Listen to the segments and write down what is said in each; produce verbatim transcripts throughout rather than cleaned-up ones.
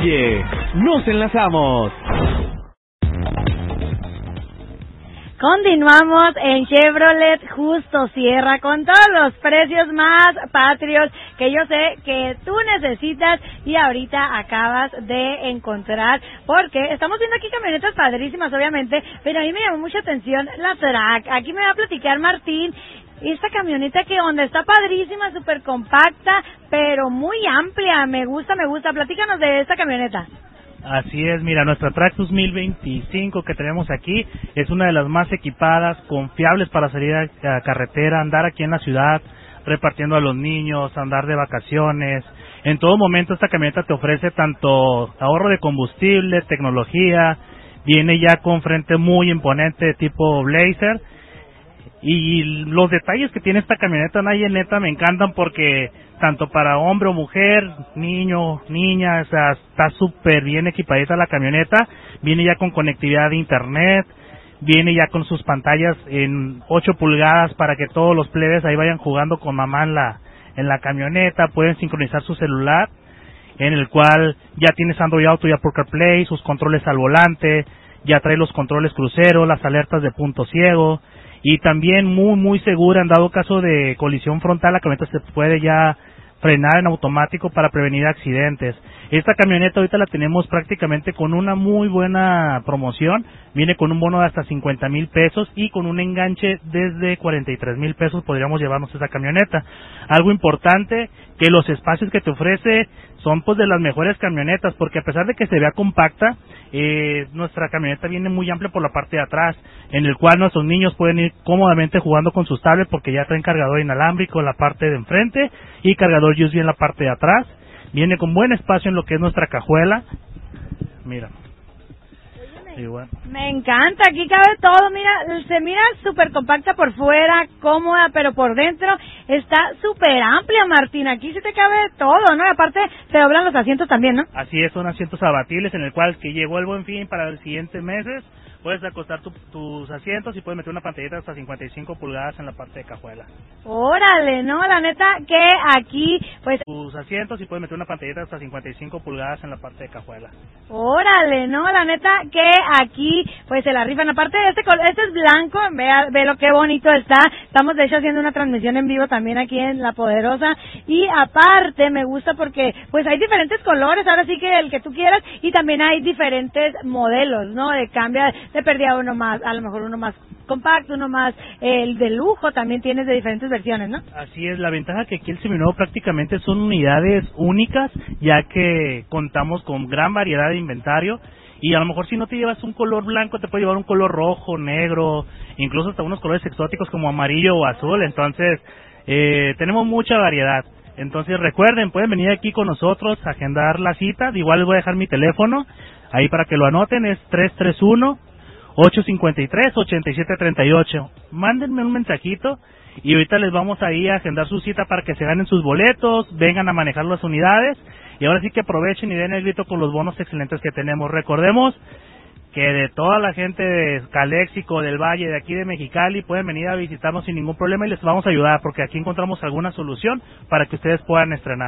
calle. Nos enlazamos. Continuamos en Chevrolet Justo Sierra con todos los precios más patrios que yo sé que tú necesitas y ahorita acabas de encontrar, porque estamos viendo aquí camionetas padrísimas obviamente, pero a mí me llamó mucha atención la Track. Aquí me va a platicar Martín. Esta camioneta que onda está padrísima, súper compacta, pero muy amplia. Me gusta, me gusta. Platícanos de esta camioneta. Así es, mira, nuestra Track dos mil veinticinco que tenemos aquí es una de las más equipadas, confiables para salir a, a carretera, andar aquí en la ciudad, repartiendo a los niños, andar de vacaciones. En todo momento esta camioneta te ofrece tanto ahorro de combustible, tecnología, viene ya con frente muy imponente tipo Blazer. Y los detalles que tiene esta camioneta, Naye, neta, me encantan porque tanto para hombre o mujer, niño, niña, o sea, está súper bien equipadita la camioneta. Viene ya con conectividad de internet, viene ya con sus pantallas en ocho pulgadas para que todos los plebes ahí vayan jugando con mamá en la, en la camioneta. Pueden sincronizar su celular, en el cual ya tienes Android Auto y Apple CarPlay, sus controles al volante, ya trae los controles crucero, las alertas de punto ciego. Y también muy, muy segura, en dado caso de colisión frontal, la camioneta se puede ya frenar en automático para prevenir accidentes. Esta camioneta ahorita la tenemos prácticamente con una muy buena promoción, viene con un bono de hasta cincuenta mil pesos y con un enganche desde cuarenta y tres mil pesos podríamos llevarnos esa camioneta. Algo importante, que los espacios que te ofrece son pues de las mejores camionetas, porque a pesar de que se vea compacta, eh, nuestra camioneta viene muy amplia por la parte de atrás, en el cual nuestros niños pueden ir cómodamente jugando con sus tablets porque ya traen cargador inalámbrico en la parte de enfrente y cargador U S B en la parte de atrás. Viene con buen espacio en lo que es nuestra cajuela. Mira. Igual. Me encanta, aquí cabe todo, mira, se mira súper compacta por fuera, cómoda, pero por dentro está súper amplia, Martín, aquí se te cabe todo, ¿no? Y aparte se doblan los asientos también, ¿no? Así es, son asientos abatibles en el cual que llegó el Buen Fin para los siguientes meses, puedes acostar tu, tus asientos y puedes meter una pantallita hasta cincuenta y cinco pulgadas en la parte de cajuela. Órale, no, la neta que aquí, pues... Tus asientos y puedes meter una pantallita hasta cincuenta y cinco pulgadas en la parte de cajuela. Órale, no, la neta que aquí, pues se la rifan. Aparte de este, este es blanco, vea, ve lo que bonito está. Estamos de hecho haciendo una transmisión en vivo también aquí en La Poderosa. Y aparte me gusta porque, pues hay diferentes colores, ahora sí que el que tú quieras. Y también hay diferentes modelos, ¿no? De cambia, de perdida uno más, a lo mejor uno más compacto, uno más, eh, el de lujo también tienes de diferentes versiones, ¿no? Así es, la ventaja que aquí el seminuevo prácticamente son unidades únicas, ya que contamos con gran variedad de inventario, y a lo mejor si no te llevas un color blanco, te puede llevar un color rojo, negro, incluso hasta unos colores exóticos como amarillo o azul. Entonces, eh, tenemos mucha variedad. Entonces recuerden, pueden venir aquí con nosotros a agendar la cita. Igual les voy a dejar mi teléfono ahí para que lo anoten, es tres tres uno, ocho cinco tres, ocho siete tres ocho. Mándenme un mensajito y ahorita les vamos a ir a agendar su cita para que se ganen sus boletos, vengan a manejar las unidades y ahora sí que aprovechen y den el grito con los bonos excelentes que tenemos. Recordemos que de toda la gente de Caléxico, del Valle, de aquí de Mexicali, pueden venir a visitarnos sin ningún problema y les vamos a ayudar porque aquí encontramos alguna solución para que ustedes puedan estrenar.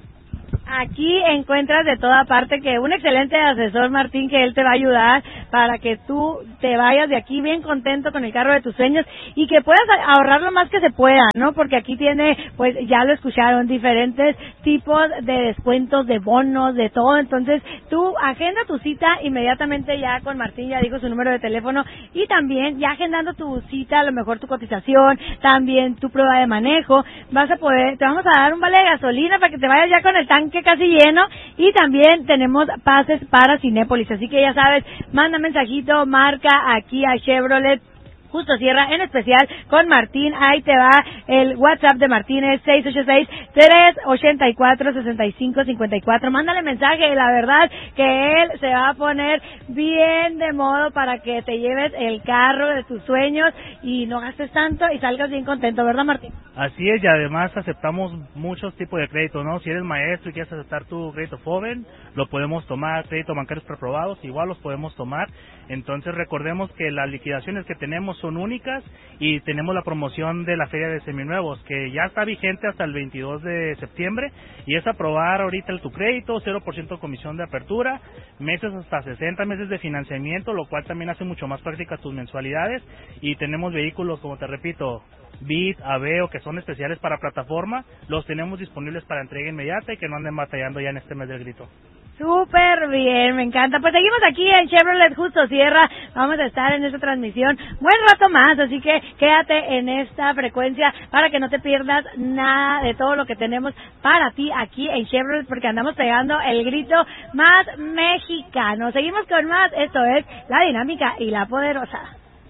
Aquí encuentras de toda parte que un excelente asesor, Martín, que él te va a ayudar para que tú te vayas de aquí bien contento con el carro de tus sueños y que puedas ahorrar lo más que se pueda, ¿no? Porque aquí tiene, pues ya lo escucharon, diferentes tipos de descuentos, de bonos, de todo. Entonces tú agenda tu cita inmediatamente ya con Martín, ya dijo su número de teléfono, y también ya agendando tu cita, a lo mejor tu cotización, también tu prueba de manejo, vas a poder, te vamos a dar un vale de gasolina para que te vayas ya con el tanque casi lleno, y también tenemos pases para Cinépolis, así que ya sabes, manda mensajito, marca aquí a Chevrolet Justo Sierra, en especial con Martín. Ahí te va el WhatsApp de Martín, es seis ocho seis, tres ocho cuatro, seis cinco cinco cuatro. Mándale mensaje, la verdad que él se va a poner bien de modo para que te lleves el carro de tus sueños y no gastes tanto y salgas bien contento, ¿verdad, Martín? Así es, y además aceptamos muchos tipos de crédito, ¿no? Si eres maestro y quieres aceptar tu crédito joven, lo podemos tomar, créditos bancarios preaprobados, igual los podemos tomar. Entonces recordemos que las liquidaciones que tenemos son únicas y tenemos la promoción de la Feria de Seminuevos, que ya está vigente hasta el veintidós de septiembre, y es aprobar ahorita el tu crédito, cero por ciento comisión de apertura, meses hasta sesenta meses de financiamiento, lo cual también hace mucho más prácticas tus mensualidades, y tenemos vehículos, como te repito, Bit, Aveo, que son especiales para plataforma, los tenemos disponibles para entrega inmediata y que no anden batallando ya en este mes del grito. Súper bien, me encanta. Pues seguimos aquí en Chevrolet Justo Sierra, vamos a estar en esta transmisión buen rato más, así que quédate en esta frecuencia para que no te pierdas nada de todo lo que tenemos para ti aquí en Chevrolet, porque andamos pegando el grito más mexicano. Seguimos con más, esto es La Dinámica y La Poderosa.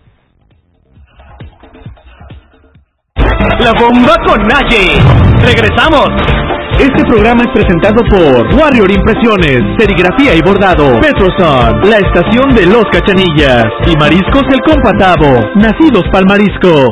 La bomba con Naye. Regresamos. Este programa es presentado por Warrior Impresiones, Serigrafía y Bordado, Petroson, la estación de los Cachanillas y Mariscos El Compatavo, nacidos pa'l marisco.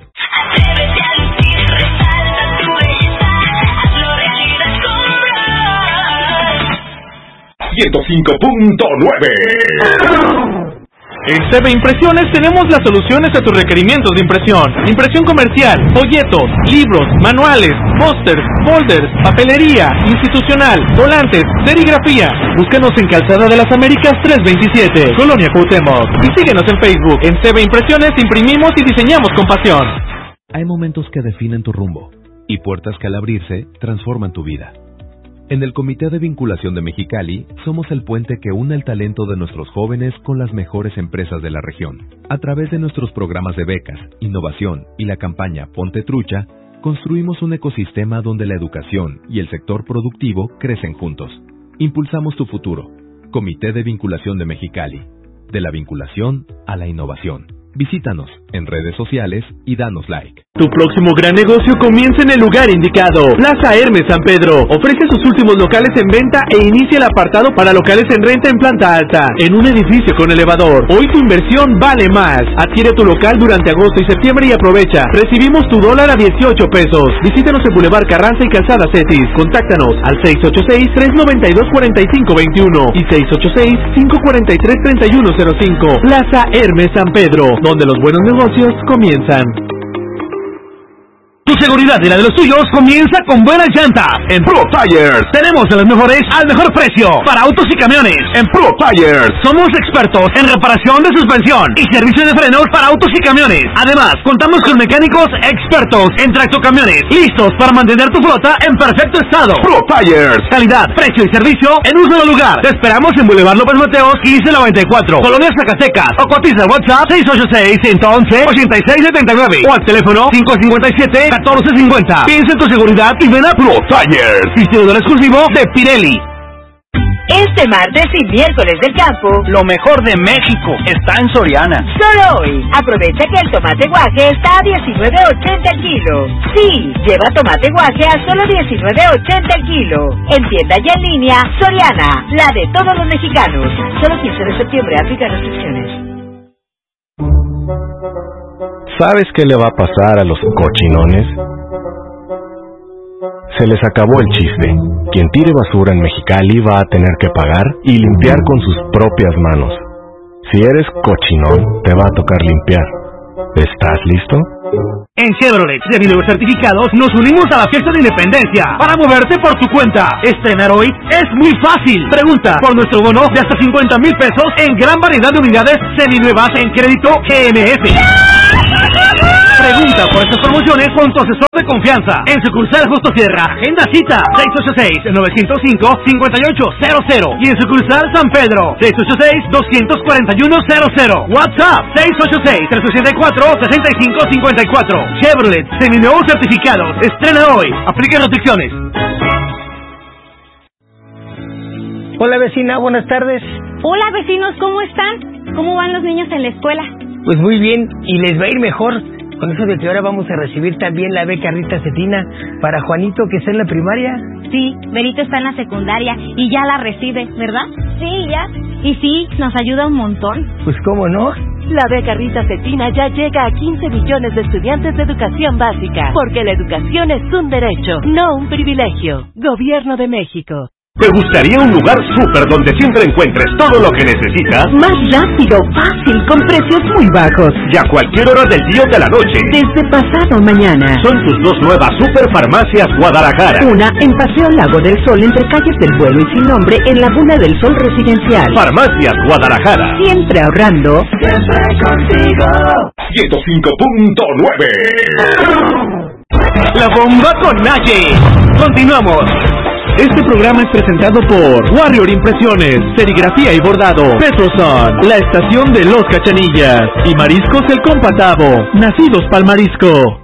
ciento cinco punto nueve. En C B Impresiones tenemos las soluciones a tus requerimientos de impresión. Impresión comercial, folletos, libros, manuales, pósters, folders, papelería, institucional, volantes, serigrafía. Búscanos en Calzada de las Américas trescientos veintisiete, Colonia Cuauhtémoc. Y síguenos en Facebook. En C B Impresiones imprimimos y diseñamos con pasión. Hay momentos que definen tu rumbo y puertas que al abrirse transforman tu vida. En el Comité de Vinculación de Mexicali, somos el puente que une el talento de nuestros jóvenes con las mejores empresas de la región. A través de nuestros programas de becas, innovación y la campaña Ponte Trucha, construimos un ecosistema donde la educación y el sector productivo crecen juntos. Impulsamos tu futuro. Comité de Vinculación de Mexicali. De la vinculación a la innovación. Visítanos en redes sociales y danos like. Tu próximo gran negocio comienza en el lugar indicado. Plaza Hermes San Pedro ofrece sus últimos locales en venta e inicia el apartado para locales en renta en planta alta, en un edificio con elevador. Hoy tu inversión vale más. Adquiere tu local durante agosto y septiembre y aprovecha. Recibimos tu dólar a dieciocho pesos. Visítanos en Boulevard Carranza y Calzada Cetis. Contáctanos al seis ocho seis, tres nueve dos, cuatro cinco dos uno y seis ocho seis, cinco cuatro tres, tres uno cero cinco. Plaza Hermes San Pedro, donde los buenos negocios comienzan. Tu seguridad y la de los tuyos comienza con buenas llantas. En Pro Tires tenemos de las mejores al mejor precio para autos y camiones. En Pro Tires somos expertos en reparación de suspensión y servicio de frenos para autos y camiones. Además, contamos con mecánicos expertos en tractocamiones, listos para mantener tu flota en perfecto estado. Pro Tires, calidad, precio y servicio en un solo lugar. Te esperamos en Boulevard López Mateos quince noventa y cuatro, Colonia Zacatecas, o cotiza al WhatsApp seis ocho seis, uno uno uno, ocho seis siete nueve o al teléfono cinco cinco siete, catorce cincuenta. Piensa en tu seguridad y ven a Pro Tires, distribuidor exclusivo de Pirelli. Este martes y miércoles del campo, Lo mejor de México está en Soriana. solo hoy, aprovecha que el tomate guaje está a diecinueve ochenta el kilo. Sí, lleva tomate guaje a solo diecinueve ochenta el kilo. En tienda y en línea, Soriana, la de todos los mexicanos. Solo quince de septiembre, aplica restricciones. ¿Sabes qué le va a pasar a los cochinones? Se les acabó el chiste. Quien tire basura en Mexicali va a tener que pagar y limpiar con sus propias manos. Si eres cochinón, te va a tocar limpiar. ¿Estás listo? En Chevrolet, debido a los certificados, nos unimos a la fiesta de independencia para moverte por tu cuenta. Estrenar hoy es muy fácil. Pregunta por nuestro bono de hasta cincuenta mil pesos en gran variedad de unidades seminuevas en crédito G M F. Pregunta por estas promociones con tu asesor de confianza. En sucursal Justo Sierra, agenda cita seis ocho seis, nueve cero cinco, cinco ocho cero cero y en sucursal San Pedro seis ocho seis, dos cuatro uno cero cero. WhatsApp seis ocho seis, tres ochenta y cuatro, sesenta y cinco cincuenta y cuatro. Chevrolet, seminuevos certificados. Estrena hoy. Aplica restricciones. Hola vecina, buenas tardes. Hola vecinos, ¿cómo están? ¿Cómo van los niños en la escuela? Pues muy bien, y les va a ir mejor. Con eso de que ahora vamos a recibir también la beca Rita Cetina para Juanito, que está en la primaria. Sí, Berito está en la secundaria y ya la recibe, ¿verdad? Sí, ya. Y sí, nos ayuda un montón. Pues cómo no. La beca Rita Cetina ya llega a quince millones de estudiantes de educación básica, porque la educación es un derecho, no un privilegio. Gobierno de México. ¿Te gustaría un lugar súper donde siempre encuentres todo lo que necesitas? Más rápido, fácil, con precios muy bajos. Y a cualquier hora del día o de la noche. Desde pasado mañana. Son tus dos nuevas Superfarmacias Guadalajara. Una en Paseo Lago del Sol, entre calles del Vuelo y Sin Nombre, en Laguna del Sol Residencial. Farmacias Guadalajara. Siempre ahorrando. Siempre contigo. ciento cinco punto nueve. La bomba con Naye. Continuamos. Este programa es presentado por Warrior Impresiones, Serigrafía y Bordado, Petroson, la estación de Los Cachanillas y Mariscos El Compatavo, nacidos pa'l marisco.